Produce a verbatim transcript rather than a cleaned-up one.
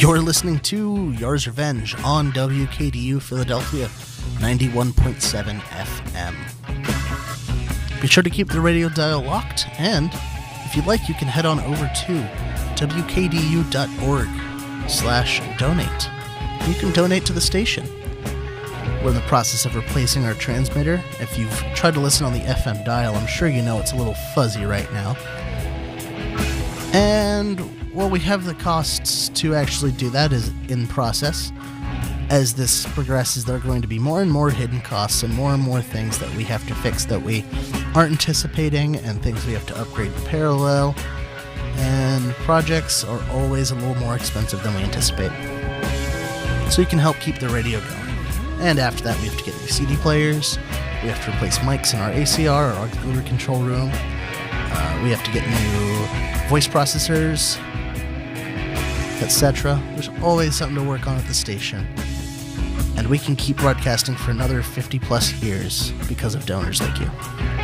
You're listening to Yars Revenge on W K D U Philadelphia, ninety-one point seven F M. Be sure to keep the radio dial locked, and if you'd like, you can head on over to W K D U dot org slash donate. You can donate to the station. We're in the process of replacing our transmitter. If you've tried to listen on the F M dial, I'm sure you know it's a little fuzzy right now. And, well, we have the costs to actually do that is in process. As this progresses, there are going to be more and more hidden costs and more and more things that we have to fix that we aren't anticipating, and things we have to upgrade in parallel. And projects are always a little more expensive than we anticipate. So you can help keep the radio going. And after that, we have to get new C D players. We have to replace mics in our A C R, our auxiliary control room. Uh, we have to get new voice processors, et cetera. There's always something to work on at the station. And we can keep broadcasting for another fifty plus years because of donors like you.